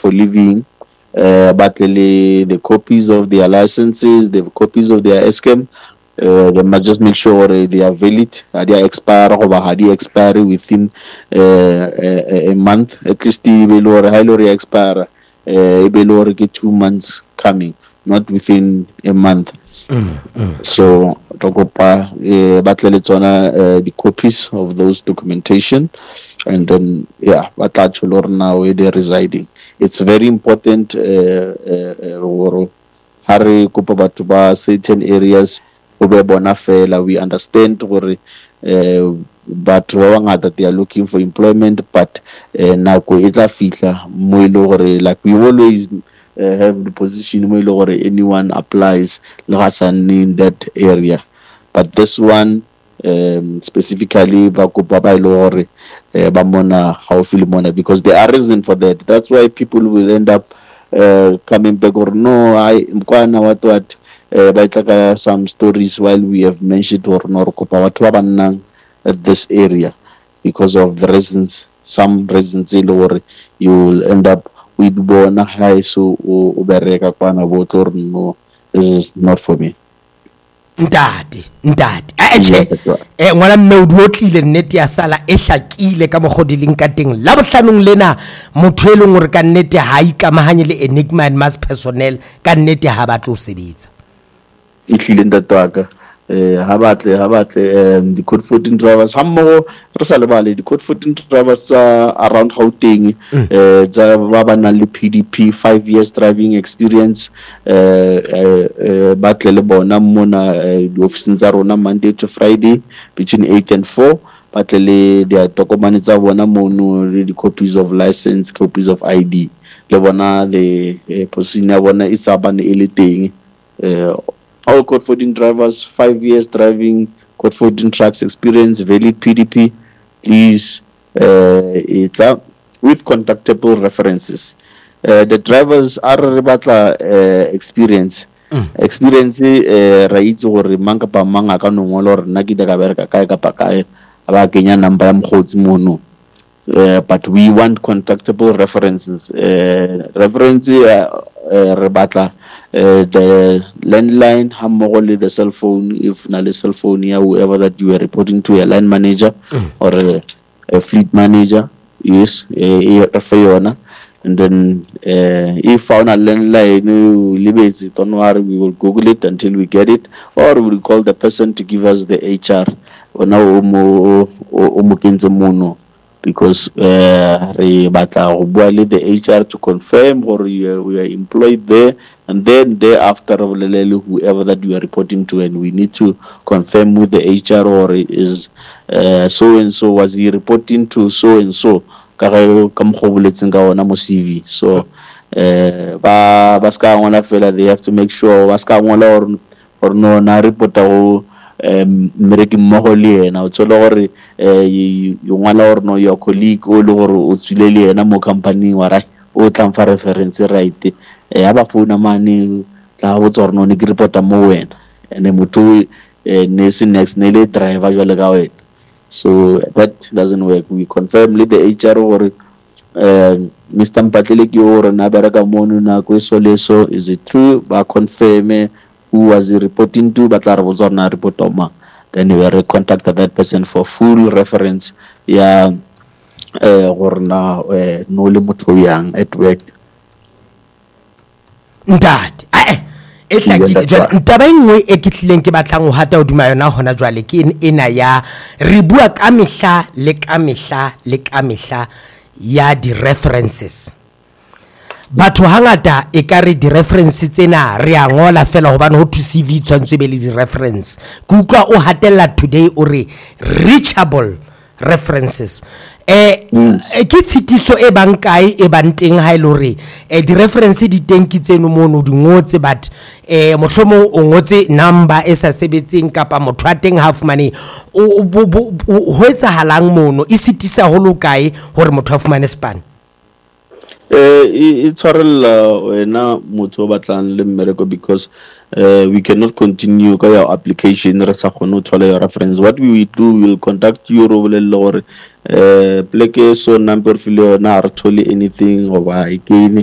for living, but the copies of their licenses, the copies of their SCAM, they must just make sure they are valid. They expire or they expire within a month. At least the high expire. Get 2 months coming, not within a month. So Tokopa the copies of those documentation, and then but now where they're residing. It's very important Hari kopa batho ba certain areas o be bona fela. We understand gore batho ba bangata they are looking for employment, but nako e tla fitla mo ile gore like we always have the position mo ile gore anyone applies le ga sa in that area, but this one specifically ba kopa ba ile gore ba mona haufi le mona, because there are reason for that. That's why people will end up coming back or no I mkwana what ba itla some stories while we have mentioned or no kopa batho ba bannang at this area because of the reasons, some reasons or you will end up with bona high so ubereka kwana boto or no, this is not for me. Ndati ngwana mme o duotlile nnete ya sala e hlakile ka mogodileng ka teng la bohlanong lena motho e leng gore ka nnete ha ikamahanye le Enigma and Mass personnel ka nnete ha batla o sebetsa e hlile ntatwaka ha batle the code 14 drivers ha mmogo re sa lebale the code 14 drivers around Gauteng tsa ba bana le PDP 5 years driving experience batle le bona mona di offices tsa rona Monday to Friday between 8 and 4, batle le dia tokomane tsa bona mono le di copies of license, copies of ID le bona the position ya bona e sa bane e le teng. All code 14 drivers, 5 years driving, code 14 trucks experience, valid PDP, please, with contactable references. The drivers are batla experience. Experience ra itse gore manga pa manga ka nongolo re nna ke ka bereka kae ka pa kae ba kenya number ya mogotsi mono. But we want contactable references. Reference re batla the landline hammogo le the cell phone, if na le cell phone ya whoever that you are reporting to, a line manager or a fleet manager, yes, for yona. And then if found a landline libezi, don't worry, we will Google it until we get it, or we will call the person to give us the HR or now umukinze mono, because re batla go bua le the HR to confirm or we are employed there, and then thereafter whoever that you are reporting to, and we need to confirm with the HR or is so and so was he reporting to so and so ka mo boletseng ka ona mo CV. So ba ska ngwana fela, they have to make sure ba ska ngwana or no na reporta go mmereki mmogo le ena o tsola gore yo ngwana or no your colleague o le gore o tswile le ena mo company wa ra o tla mfa reference right ya ba phone mane tla go tsora no ne ke reporta mo wena ene motho ne se next ne le driver jwale ka wena. So that doesn't work. We confirm with the HR or Mr. Mpatlele ki or na bereka mono na ko so is it true, ba confirm who was he reporting to, but la re na report oma, then we will contact that person for full reference ya gore na no le motho yang at work. Ndati e hlakile jwale ntaba engwe e ke tlileng ke batlang ho hata hodima yona hona jwale ke ena ya re bua ka mehla ya di references. Batho hangata e ka re di reference tsena re a ngola fela hobane ho to CV tshwantse be le di reference. Ke utlwa o hatella today o re reachable references. Ke tshitiso e bankae e banteng ha ile hore di reference di teng ke tseno mono di ngotse, but mohlomong o ngotse number e sa sebetseng kapa motho a teng ha fumane ho etsahalang mono e sitisa ho lokae hore motho a fumane span. It's wena motho ba batlang le mmereko, because we cannot continue ka your application re sa khone thola your reference. What we do, we will contact you ro bolelle gore pleke so number file na re thole anything over again